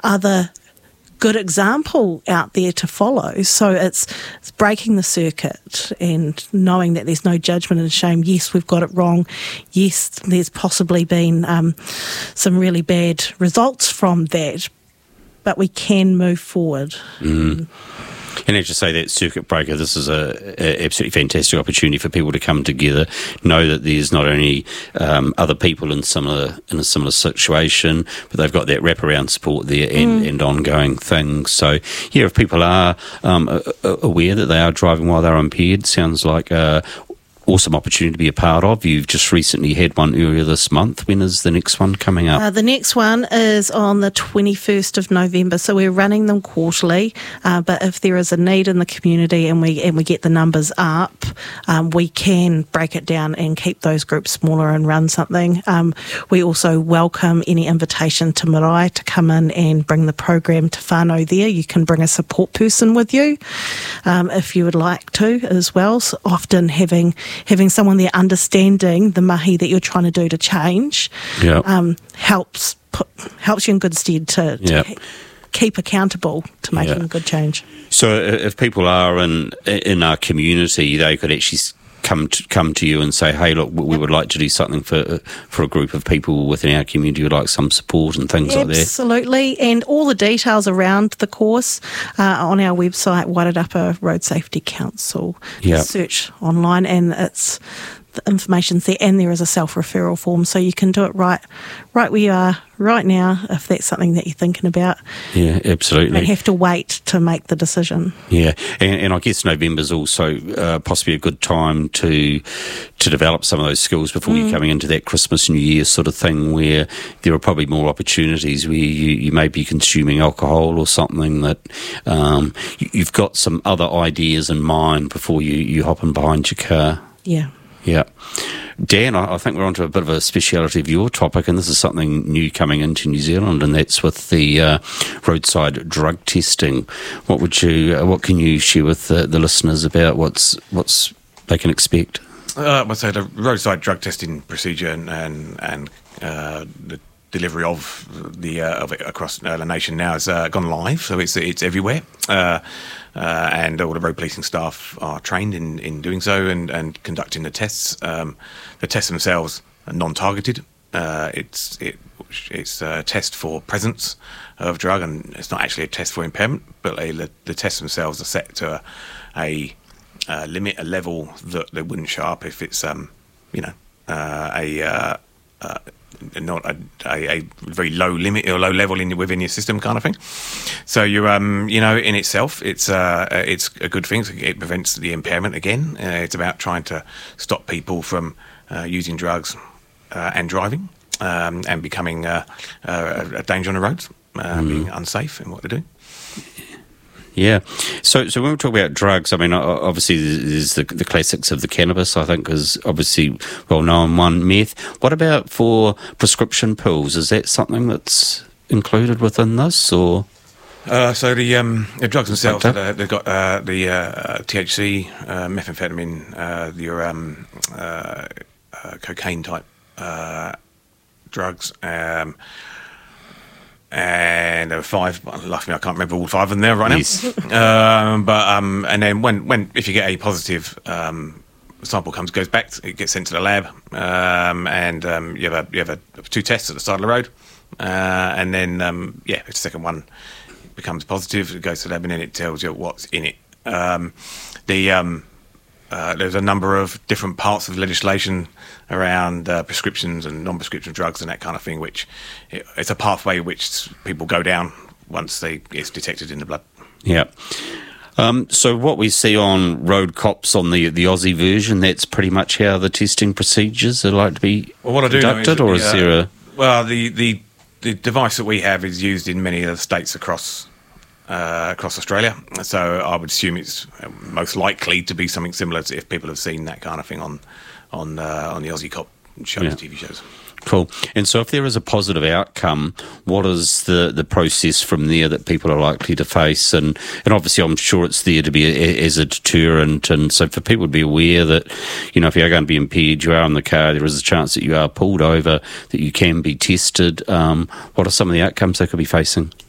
other good example out there to follow. So it's breaking the circuit and knowing that there's no judgment and shame. Yes, we've got it wrong. Yes, there's possibly been some really bad results from that, but we can move forward. And as you say, that circuit breaker, this is a absolutely fantastic opportunity for people to come together, know that there's not only other people in a similar situation, but they've got that wraparound support there and ongoing things. So, yeah, if people are aware that they are driving while they're impaired, sounds like awesome opportunity to be a part of. You've just recently had one earlier this month. When is the next one coming up? The next one is on the 21st of November, so we're running them quarterly, but if there is a need in the community and we get the numbers up, we can break it down and keep those groups smaller and run something. We also welcome any invitation to marae to come in and bring the program to whānau there. You can bring a support person with you if you would like to as well. So often having someone there understanding the mahi that you're trying to do to change helps you in good stead to keep accountable to making good change. So if people are in our community, they could actually come to you and say, hey, look, we would like to do something for a group of people within our community who would like some support and things like that. Absolutely, and all the details around the course on our website, Wairarapa Road Safety Council. Search online and the information's there, and there is a self-referral form, so you can do it right where you are right now if that's something that you're thinking about. Yeah, absolutely. You don't have to wait to make the decision. Yeah, and I guess November's also possibly a good time to develop some of those skills before you're coming into that Christmas, New Year sort of thing, where there are probably more opportunities where you may be consuming alcohol or something that you've got some other ideas in mind before you hop in behind your car. Yeah. Dan, I think we're onto a bit of a speciality of your topic, and this is something new coming into New Zealand, and that's with the roadside drug testing. What can you share with the listeners about what's they can expect? So the roadside drug testing procedure and the delivery of it across the nation now has gone live, so it's everywhere. And all the road policing staff are trained in doing so and conducting the tests. The tests themselves are non-targeted. It's a test for presence of drug, and it's not actually a test for impairment, but the tests themselves are set to a limit, a level that they wouldn't show up if it's not a very low limit or low level within your system kind of thing. So you're in itself it's a good thing. So it prevents the impairment again. It's about trying to stop people from using drugs and driving and becoming a danger on the roads, being unsafe in what they're doing. Yeah. So when we talk about drugs, I mean, obviously there's the classics of the cannabis, I think, is obviously well-known one, meth. What about for prescription pills? Is that something that's included within this, or...? So the drugs themselves, they've got the THC, methamphetamine, your cocaine-type drugs, and there were 5. Luckily, I can't remember all 5 of them there right now. Yes. And then when if you get a positive sample goes back, it gets sent to the lab, and you have 2 tests at the side of the road, and then if the second one becomes positive, it goes to the lab and then it tells you what's in it. There's a number of different parts of legislation around prescriptions and non-prescription drugs and that kind of thing, which it's a pathway which people go down once it's detected in the blood. Yeah. So what we see on road cops on the Aussie version, that's pretty much how the testing procedures are like to be conducted, or is there a... Well, the device that we have is used in many of the states across Australia, so I would assume it's most likely to be something similar to if people have seen that kind of thing on the Aussie Cop shows, TV shows. Cool. And so if there is a positive outcome, what is the process from there that people are likely to face? And obviously I'm sure it's there to be as a deterrent, and so for people to be aware that, if you are going to be impaired, you are in the car, there is a chance that you are pulled over, that you can be tested. What are some of the outcomes they could be facing?